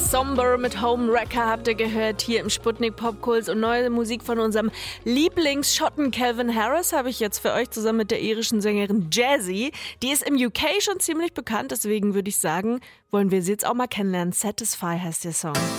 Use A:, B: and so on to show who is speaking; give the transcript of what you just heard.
A: Somber mit Homewrecker habt ihr gehört hier im Sputnik Popkults und neue Musik von unserem Lieblingsschotten Calvin Harris habe ich jetzt für euch zusammen mit der irischen Sängerin Jazzy. Die ist im UK schon ziemlich bekannt, deswegen würde ich sagen, wollen wir sie jetzt auch mal kennenlernen. Satisfy heißt der Song.